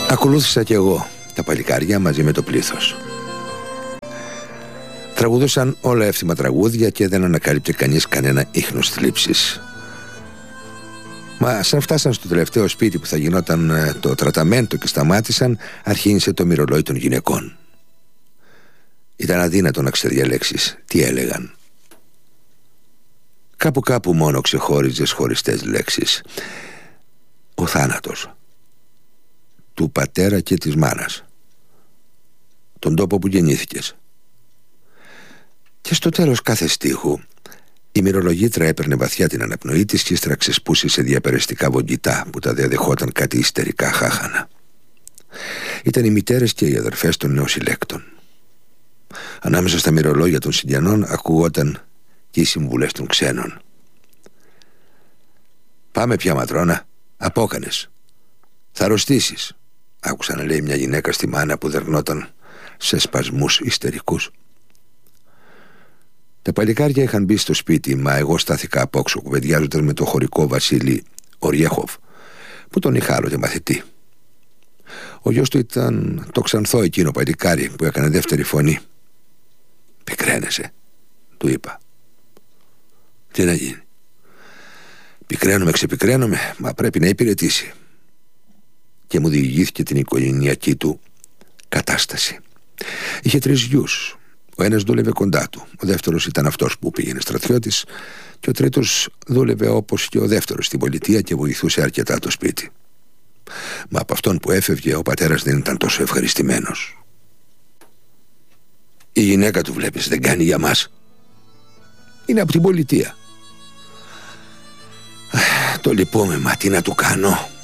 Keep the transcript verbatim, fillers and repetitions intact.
Ακολούθησα κι εγώ τα παλικάρια μαζί με το πλήθος. Τραγουδούσαν όλα εύθυμα τραγούδια και δεν ανακάλυπτε κανείς κανένα ίχνος θλίψης. Μα σαν φτάσαν στο τελευταίο σπίτι που θα γινόταν το τραταμέντο και σταμάτησαν, αρχίνησε το μυρολόι των γυναικών. Ήταν αδύνατο να ξεδιαλέξεις τι έλεγαν. Κάπου κάπου μόνο ξεχώριζες χωριστές λέξεις. Ο θάνατος του πατέρα και της μάνας, τον τόπο που γεννήθηκες. Και στο τέλος κάθε στίχου η μυρολογήτρα έπαιρνε βαθιά την αναπνοή της και ύστερα ξεσπούσε σε διαπεραστικά βογγητά που τα διαδεχόταν κάτι ιστερικά χάχανα. Ήταν οι μητέρες και οι αδερφές των νεοσυλλέκτων. Ανάμεσα στα μυρολόγια των Συντιανών ακουγόταν και οι συμβουλές των ξένων. «Πάμε πια, ματρόνα, απόκανες. Θα αρρωστήσεις», άκουσα να λέει μια γυναίκα στη μάνα που δερνόταν σε σπασμούς ιστερικούς. Τα παλικάρια είχαν μπει στο σπίτι, μα εγώ στάθηκα απόξω κουβεντιάζοντας με το χωρικό Βασίλη Οριέχοφ, που τον είχα άλλοτε μαθητή. Ο γιος του ήταν το ξανθό εκείνο παλικάρι που έκανε δεύτερη φωνή. «Πικραίνεσαι», του είπα. «Τι να γίνει?» «Πικραίνομαι, ξεπικραίνομαι, μα πρέπει να υπηρετήσει». Και μου διηγήθηκε την οικογενειακή του κατάσταση. Είχε τρεις γιους. Ο ένας δούλευε κοντά του, ο δεύτερος ήταν αυτός που πήγαινε στρατιώτης και ο τρίτος δούλευε όπως και ο δεύτερος στην πολιτεία και βοηθούσε αρκετά το σπίτι. Μα από αυτόν που έφευγε ο πατέρας δεν ήταν τόσο ευχαριστημένος. «Η γυναίκα του, βλέπεις, δεν κάνει για μας. Είναι από την πολιτεία». «Το λυπούμαι, μα τι να του κάνω?»